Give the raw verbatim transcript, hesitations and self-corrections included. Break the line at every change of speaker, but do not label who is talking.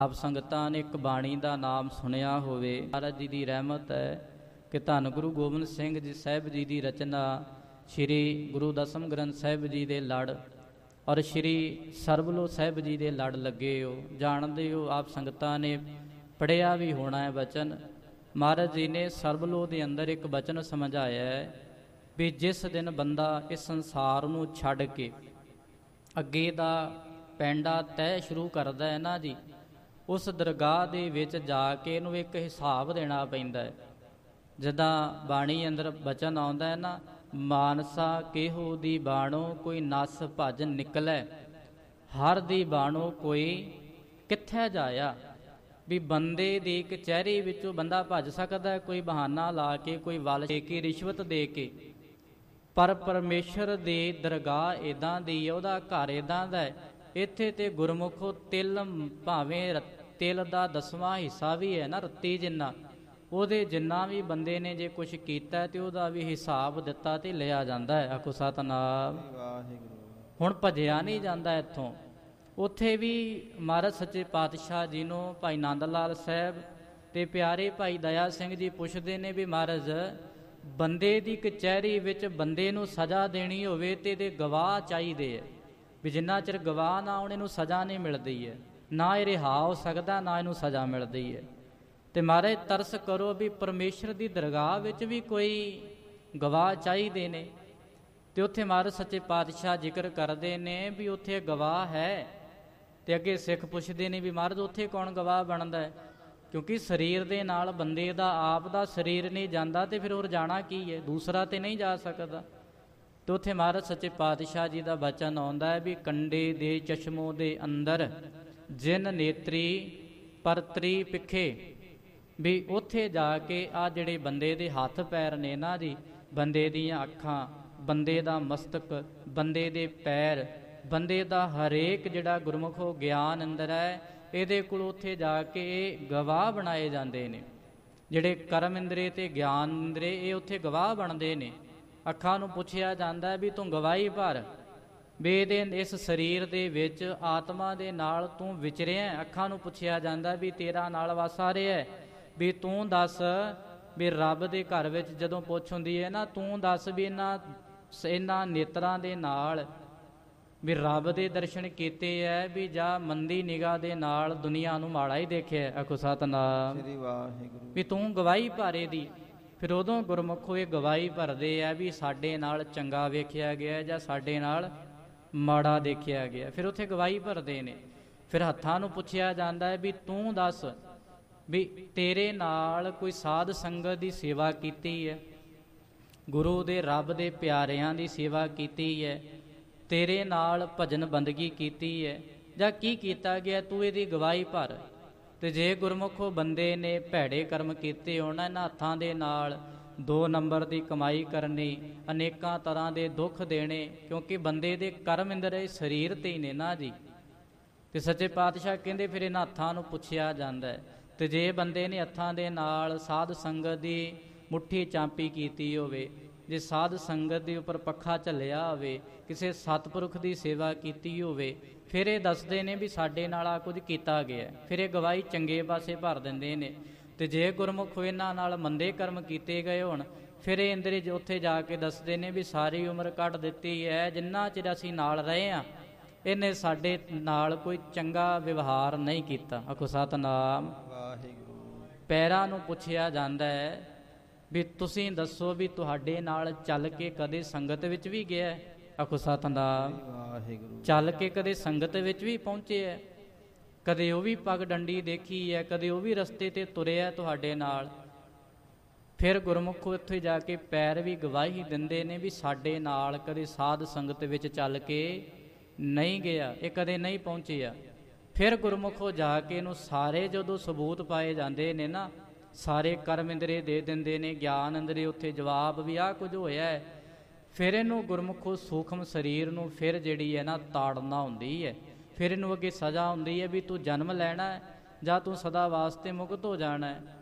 ਆਪ ਸੰਗਤਾਂ ਨੇ ਇੱਕ ਬਾਣੀ ਦਾ ਨਾਮ ਸੁਣਿਆ ਹੋਵੇ। ਮਹਾਰਾਜ ਜੀ ਦੀ ਰਹਿਮਤ ਹੈ ਕਿ ਧੰਨ ਗੁਰੂ ਗੋਬਿੰਦ ਸਿੰਘ ਜੀ ਸਾਹਿਬ ਜੀ ਦੀ ਰਚਨਾ ਸ਼੍ਰੀ ਗੁਰੂ ਦਸਮ ਗ੍ਰੰਥ ਸਾਹਿਬ ਜੀ ਦੇ ਲੜ ਔਰ ਸ਼੍ਰੀ ਸਰਬਲੋ ਸਾਹਿਬ ਜੀ ਦੇ ਲੜ ਲੱਗੇ ਹੋ। ਜਾਣਦੇ ਹੋ ਆਪ ਸੰਗਤਾਂ ਨੇ ਪੜ੍ਹਿਆ ਵੀ ਹੋਣਾ ਹੈ ਬਚਨ। ਮਹਾਰਾਜ ਜੀ ਨੇ ਸਰਬਲੋ ਦੇ ਅੰਦਰ ਇੱਕ ਬਚਨ ਸਮਝਾਇਆ ਹੈ ਵੀ ਜਿਸ ਦਿਨ ਬੰਦਾ ਇਸ ਸੰਸਾਰ ਨੂੰ ਛੱਡ ਕੇ ਅੱਗੇ ਦਾ ਪੈਂਡਾ ਤੈਅ ਸ਼ੁਰੂ ਕਰਦਾ ਹੈ ਨਾ ਜੀ, ਉਸ ਦਰਗਾਹ ਦੇ ਵਿੱਚ ਜਾ ਕੇ ਇਹਨੂੰ ਇੱਕ ਹਿਸਾਬ ਦੇਣਾ ਪੈਂਦਾ ਹੈ। ਜਿੱਦਾਂ ਬਾਣੀ ਅੰਦਰ ਬਚਨ ਆਉਂਦਾ ਹੈ ਨਾ, ਮਾਨਸਾ ਕਿਹੋ ਦੀ ਬਾਣੋ ਕੋਈ ਨਸ ਭਜ ਨਿਕਲੈ, ਹਰ ਦੀ ਬਾਣੋ ਕੋਈ ਕਿੱਥੇ ਜਾਇਆ। ਵੀ ਬੰਦੇ ਦੀ ਕਚਹਿਰੀ ਵਿੱਚੋਂ ਬੰਦਾ ਭੱਜ ਸਕਦਾ, ਕੋਈ ਬਹਾਨਾ ਲਾ ਕੇ, ਕੋਈ ਵੱਲ ਦੇ ਕੇ, ਰਿਸ਼ਵਤ ਦੇ ਕੇ, ਪਰ ਪਰਮੇਸ਼ਰ ਦੀ ਦਰਗਾਹ ਇੱਦਾਂ ਦੀ ਹੈ, ਉਹਦਾ ਘਰ ਇੱਦਾਂ ਦਾ ਹੈ। ਇੱਥੇ ਤੇ ਗੁਰਮੁਖੋ ਤਿਲ ਭਾਵੇਂ ਤਿਲ ਦਾ ਦਸਵਾਂ ਹਿੱਸਾ ਵੀ ਹੈ ਨਾ, ਰੱਤੀ ਜਿੰਨਾ, ਉਹਦੇ ਜਿੰਨਾ ਵੀ ਬੰਦੇ ਨੇ ਜੇ ਕੁਛ ਕੀਤਾ ਤੇ ਉਹਦਾ ਵੀ ਹਿਸਾਬ ਦਿੱਤਾ ਤੇ ਲਿਆ ਜਾਂਦਾ ਹੈ। ਆਖੋ ਸਤਿਨਾਮ ਵਾਹਿਗੁਰੂ। ਹੁਣ ਭੱਜਿਆ ਨਹੀਂ ਜਾਂਦਾ ਇੱਥੋਂ। ਉੱਥੇ ਵੀ ਮਹਾਰਾਜ ਸੱਚੇ ਪਾਤਸ਼ਾਹ ਜੀ ਨੂੰ ਭਾਈ ਨੰਦ ਲਾਲ ਸਾਹਿਬ ਤੇ ਪਿਆਰੇ ਭਾਈ ਦਇਆ ਸਿੰਘ ਜੀ ਪੁੱਛਦੇ ਨੇ ਵੀ ਮਹਾਰਾਜ ਬੰਦੇ ਦੀ ਕਚਹਿਰੀ ਵਿੱਚ ਬੰਦੇ ਨੂੰ ਸਜ਼ਾ ਦੇਣੀ ਹੋਵੇ ਤੇ ਇਹਦੇ ਗਵਾਹ ਚਾਹੀਦੇ ਹੈ, ਵੀ ਜਿੰਨਾ ਚਿਰ ਗਵਾਹ ਨਾ ਆਉਣ ਇਹਨੂੰ ਸਜ਼ਾ ਨਹੀਂ ਮਿਲਦੀ ਹੈ, ਨਾ ਇਹ ਰਿਹਾ ਹੋ ਸਕਦਾ, ਨਾ ਇਹਨੂੰ ਸਜ਼ਾ ਮਿਲਦੀ ਹੈ। ਤੇ ਮਹਾਰਾਜ ਤਰਸ ਕਰੋ ਵੀ ਪਰਮੇਸ਼ਰ ਦੀ ਦਰਗਾਹ ਵਿੱਚ ਵੀ ਕੋਈ ਗਵਾਹ ਚਾਹੀਦੇ ਨੇ। ਤੇ ਉੱਥੇ ਮਹਾਰਾਜ ਸੱਚੇ ਪਾਤਸ਼ਾਹ ਜ਼ਿਕਰ ਕਰਦੇ ਨੇ ਵੀ ਉੱਥੇ ਗਵਾਹ ਹੈ। ਤੇ ਅੱਗੇ ਸਿੱਖ ਪੁੱਛਦੇ ਨੇ ਵੀ ਮਹਾਰਾਜ ਉੱਥੇ ਕੌਣ ਗਵਾਹ ਬਣਦਾ ਹੈ, ਕਿਉਂਕਿ ਸਰੀਰ ਦੇ ਨਾਲ ਬੰਦੇ ਦਾ ਆਪ ਦਾ ਸਰੀਰ ਨਹੀਂ ਜਾਂਦਾ ਤੇ ਫਿਰ ਹੋਰ ਜਾਣਾ ਕੀ ਹੈ, ਦੂਸਰਾ ਤੇ ਨਹੀਂ ਜਾ ਸਕਦਾ। ਤੇ ਉੱਥੇ ਮਹਾਰਾਜ ਸੱਚੇ ਪਾਤਸ਼ਾਹ ਜੀ ਦਾ ਬਚਨ ਆਉਂਦਾ ਹੈ ਵੀ ਕੰਡੇ ਦੇ ਚਸ਼ਮੋ ਦੇ ਅੰਦਰ ਜਿਨ ਨੇਤਰੀ ਪਰਤਰੀ ਪਿੱਖੇ, ਵੀ ਉੱਥੇ ਜਾ ਕੇ ਆ ਜਿਹੜੇ ਬੰਦੇ ਦੇ ਹੱਥ ਪੈਰ ਨੇ ਨਾ ਜੀ, ਬੰਦੇ ਦੀਆਂ ਅੱਖਾਂ, ਬੰਦੇ ਦਾ ਮਸਤਕ, ਬੰਦੇ ਦੇ ਪੈਰ, ਬੰਦੇ ਦਾ ਹਰੇਕ ਜਿਹੜਾ ਗੁਰਮੁਖੋ ਗਿਆਨ ਅੰਦਰ ਹੈ, ਇਹਦੇ ਕੋਲ ਉੱਥੇ ਜਾ ਕੇ ਇਹ ਗਵਾਹ ਬਣਾਏ ਜਾਂਦੇ ਨੇ। ਜਿਹੜੇ ਕਰਮ ਇੰਦਰੇ ਤੇ ਗਿਆਨ ਇੰਦਰੇ ਇਹ ਉੱਥੇ ਗਵਾਹ ਬਣਦੇ ਨੇ। ਅੱਖਾਂ ਨੂੰ ਪੁੱਛਿਆ ਜਾਂਦਾ ਵੀ ਤੂੰ ਗਵਾਹੀ ਭਰ ਵੀ ਇਹਦੇ ਇਸ ਸਰੀਰ ਦੇ ਵਿੱਚ ਆਤਮਾ ਦੇ ਨਾਲ ਤੂੰ ਵਿਚਰਿਆ। ਅੱਖਾਂ ਨੂੰ ਪੁੱਛਿਆ ਜਾਂਦਾ ਵੀ ਤੇਰਾ ਨਾਲ ਵਾਸਾ ਰਿਹਾ, ਵੀ ਤੂੰ ਦੱਸ ਵੀ ਰੱਬ ਦੇ ਘਰ ਵਿੱਚ ਜਦੋਂ ਪੁੱਛ ਹੁੰਦੀ ਹੈ ਨਾ, ਤੂੰ ਦੱਸ ਵੀ ਇਹਨਾਂ ਇਹਨਾਂ ਨੇਤਰਾਂ ਦੇ ਨਾਲ ਵੀ ਰੱਬ ਦੇ ਦਰਸ਼ਨ ਕੀਤੇ ਹੈ, ਵੀ ਜਾਂ ਮੰਦੀ ਨਿਗਾਹ ਦੇ ਨਾਲ ਦੁਨੀਆ ਨੂੰ ਮਾੜਾ ਹੀ ਦੇਖਿਆ। ਆਖੋ ਸਤਿਨਾਮ ਸ੍ਰੀ ਵਾਹਿਗੁਰੂ। ਵੀ ਤੂੰ ਗਵਾਹੀ ਭਾਰੇ ਦੀ। ਫਿਰ ਉਦੋਂ ਗੁਰਮੁਖੋ ਇਹ ਗਵਾਹੀ ਭਰਦੇ ਆ ਵੀ ਸਾਡੇ ਨਾਲ ਚੰਗਾ ਵੇਖਿਆ ਗਿਆ ਜਾਂ ਸਾਡੇ ਨਾਲ ਮਾੜਾ ਦੇਖਿਆ ਗਿਆ। ਫਿਰ ਉੱਥੇ ਗਵਾਹੀ ਭਰਦੇ ਨੇ। ਫਿਰ ਹੱਥਾਂ ਨੂੰ ਪੁੱਛਿਆ ਜਾਂਦਾ ਹੈ ਵੀ ਤੂੰ ਦੱਸ ਵੀ ਤੇਰੇ ਨਾਲ ਕੋਈ ਸਾਧ ਸੰਗਤ ਦੀ ਸੇਵਾ ਕੀਤੀ ਹੈ, ਗੁਰੂ ਦੇ ਰੱਬ ਦੇ ਪਿਆਰਿਆਂ ਦੀ ਸੇਵਾ ਕੀਤੀ ਹੈ, ਤੇਰੇ ਨਾਲ ਭਜਨ ਬੰਦਗੀ ਕੀਤੀ ਹੈ, ਜਾਂ ਕੀ ਕੀਤਾ ਗਿਆ, ਤੂੰ ਇਹਦੀ ਗਵਾਹੀ ਭਰ। ਤੇ ਜੇ ਗੁਰਮੁਖੋ ਬੰਦੇ ਨੇ ਭੈੜੇ ਕਰਮ ਕੀਤੇ ਹੋਣ, ਇਹਨਾਂ ਹੱਥਾਂ ਦੇ ਨਾਲ ਦੋ ਨੰਬਰ ਦੀ ਕਮਾਈ ਕਰਨੀ, ਅਨੇਕਾਂ ਤਰ੍ਹਾਂ ਦੇ ਦੁੱਖ ਦੇਣੇ, ਕਿਉਂਕਿ ਬੰਦੇ ਦੇ ਕਰਮ ਇੰਦਰ ਸਰੀਰ ਤੇ ਹੀ ਨੇ ਨਾ ਜੀ। ਤੇ ਸੱਚੇ ਪਾਤਸ਼ਾਹ ਕਹਿੰਦੇ ਫਿਰ ਇਹਨਾਂ ਹੱਥਾਂ ਨੂੰ ਪੁੱਛਿਆ ਜਾਂਦਾ ਹੈ। ਤੇ ਜੇ ਬੰਦੇ ਨੇ ਹੱਥਾਂ ਦੇ ਨਾਲ ਸਾਧ ਸੰਗਤ ਦੀ ਮੁੱਠੀ ਚਾਂਪੀ ਕੀਤੀ ਹੋਵੇ, ਜੇ ਸਾਧ ਸੰਗਤ ਦੇ ਉੱਪਰ ਪੱਖਾ ਝੱਲਿਆ ਹੋਵੇ, ਕਿਸੇ ਸਤਿਪੁਰਖ ਦੀ ਸੇਵਾ ਕੀਤੀ ਹੋਵੇ, ਫਿਰ ਇਹ ਦੱਸਦੇ ਨੇ ਵੀ ਸਾਡੇ ਨਾਲ ਆ ਕੁਝ ਕੀਤਾ ਗਿਆ। ਫਿਰ ਇਹ ਗਵਾਹੀ ਚੰਗੇ ਪਾਸੇ ਭਰ ਦਿੰਦੇ ਨੇ। ਤੇ ਜੇ ਗੁਰਮੁਖ ਇਹਨਾਂ ਨਾਲ ਮੰਦੇ ਕਰਮ ਕੀਤੇ ਗਏ ਹੋਣ, ਫਿਰ ਇਹ ਇੰਦਰੇ ਉੱਥੇ ਜਾ ਕੇ ਦੱਸਦੇ ਨੇ ਵੀ ਸਾਰੀ ਉਮਰ ਕੱਢ ਦਿੱਤੀ ਹੈ, ਜਿੰਨਾ ਚਿਰ ਅਸੀਂ ਨਾਲ ਰਹੇ ਹਾਂ ਇਹਨੇ ਸਾਡੇ ਨਾਲ ਕੋਈ ਚੰਗਾ ਵਿਵਹਾਰ ਨਹੀਂ ਕੀਤਾ। ਆਖੋ ਸਤਿਨਾਮ ਵਾਹਿਗੁਰੂ। ਪੈਰਾਂ ਨੂੰ ਪੁੱਛਿਆ ਜਾਂਦਾ ਹੈ ਵੀ ਤੁਸੀਂ ਦੱਸੋ ਵੀ ਤੁਹਾਡੇ ਨਾਲ ਚੱਲ ਕੇ ਕਦੇ ਸੰਗਤ ਵਿੱਚ ਵੀ ਗਿਆ। ਆਖੋ ਸਤਿਨਾਮ ਵਾਹਿਗੁਰੂ। ਚੱਲ ਕੇ ਕਦੇ ਸੰਗਤ ਵਿੱਚ ਵੀ ਪਹੁੰਚੇ ਹੈ, ਕਦੇ ਉਹ ਵੀ ਪੱਗ ਡੰਡੀ ਦੇਖੀ ਹੈ, ਕਦੇ ਉਹ ਵੀ ਰਸਤੇ ਤੇ ਤੁਰਿਆ ਤੁਹਾਡੇ ਨਾਲ। ਫਿਰ ਗੁਰਮੁਖੋ ਇੱਥੇ ਜਾ ਕੇ ਪੈਰ ਵੀ ਗਵਾਹੀ ਦਿੰਦੇ ਨੇ ਵੀ ਸਾਡੇ ਨਾਲ ਕਦੇ ਸਾਧ ਸੰਗਤ ਵਿੱਚ ਚੱਲ ਕੇ ਨਹੀਂ ਗਿਆ, ਇਹ ਕਦੇ ਨਹੀਂ ਪਹੁੰਚਿਆ। ਫਿਰ ਗੁਰਮੁਖੋ ਜਾ ਕੇ ਇਹਨੂੰ ਸਾਰੇ ਜਦੋਂ ਸਬੂਤ ਪਾਏ ਜਾਂਦੇ ਨੇ ਨਾ, ਸਾਰੇ ਕਰਮ ਇੰਦਰੇ ਦੇ ਦਿੰਦੇ ਨੇ, ਗਿਆਨ ਇੰਦਰੇ ਉੱਥੇ ਜਵਾਬ ਵੀ ਆਹ ਕੁਝ ਹੋਇਆ ਹੈ। ਫਿਰ ਇਹਨੂੰ ਗੁਰਮੁਖੋ ਸੂਖਮ ਸਰੀਰ ਨੂੰ ਫਿਰ ਜਿਹੜੀ ਹੈ ਨਾ ਤਾੜਨਾ ਹੁੰਦੀ ਹੈ। ਫਿਰ ਇਹਨੂੰ ਅੱਗੇ ਸਜ਼ਾ ਹੁੰਦੀ ਹੈ ਵੀ ਤੂੰ ਜਨਮ ਲੈਣਾ ਹੈ ਜਾਂ ਤੂੰ ਸਦਾ ਵਾਸਤੇ ਮੁਕਤ ਹੋ ਜਾਣਾ ਹੈ।